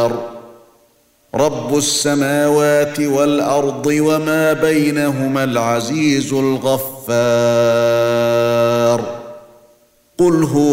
رب السماوات والارض وما بينهما العزيز الغفار. قل هو